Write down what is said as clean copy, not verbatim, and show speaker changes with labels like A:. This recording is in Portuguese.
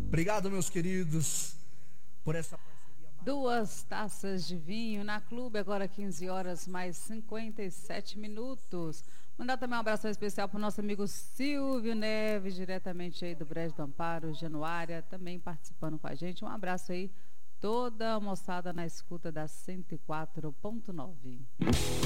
A: Obrigado, meus queridos, por essa parceria.
B: 2 taças de vinho na Clube, agora 15 horas mais 57 minutos. Mandar também um abraço especial para o nosso amigo Silvio Neves, diretamente aí do Brejo do Amparo, Januária, também participando com a gente. Um abraço aí, toda a moçada na escuta da 104.9.